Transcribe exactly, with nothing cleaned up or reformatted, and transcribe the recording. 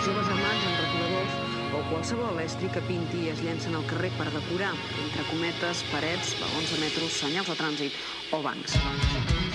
joves armats amb retoladors o qualsevol estri que pinti i es llencen al carrer per decorar, entre cometes, parets, vagons de metro, senyals de trànsit o bancs.